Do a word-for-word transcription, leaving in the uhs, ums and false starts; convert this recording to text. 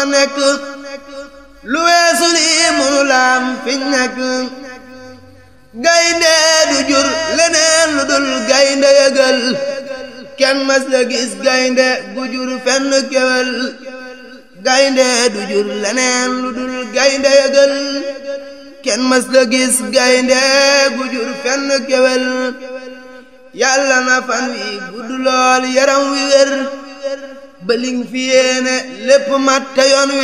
nekk lu weesu lii munu laam fi nekk gaynde du jur leneen lu dul gaynde yëgal kenn mas la gis gaynde gu jur fenn kewel gaynde du jur leneen lu dul gaynde yëgal kenn mas la gis gaynde gu jur fenn kewel yàlla na fan wi gudd lool yaram wi wér ba ling fi yéene lépp mat te yoon wi